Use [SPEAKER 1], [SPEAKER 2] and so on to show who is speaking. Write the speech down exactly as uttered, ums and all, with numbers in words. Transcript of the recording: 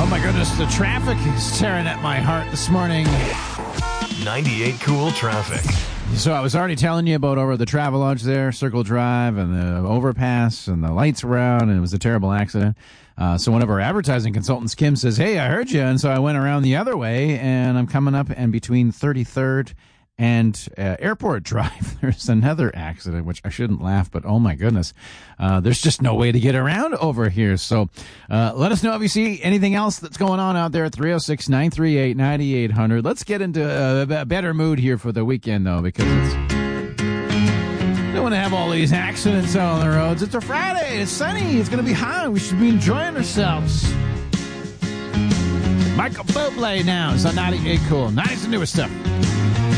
[SPEAKER 1] my goodness, the traffic is tearing at my heart this morning.
[SPEAKER 2] ninety-eight Cool Traffic.
[SPEAKER 1] So I was already telling you about over the Travelodge there, Circle Drive, and the overpass, and the lights were out, and it was a terrible accident. Uh, so one of our advertising consultants, Kim, says, hey, I heard you. And so I went around the other way, and I'm coming up, and between thirty-third and uh, Airport Drive, there's another accident, which I shouldn't laugh, but oh my goodness, uh, there's just no way to get around over here. So uh, let us know if you see anything else that's going on out there at three oh six, nine three eight, nine eight hundred. Let's get into a, a better mood here for the weekend, though, because it's... I don't want to have all these accidents on the roads. It's a Friday. It's sunny. It's going to be hot. We should be enjoying ourselves. Michael Bublé now. It's on ninety-eight Cool. nineties and newest stuff.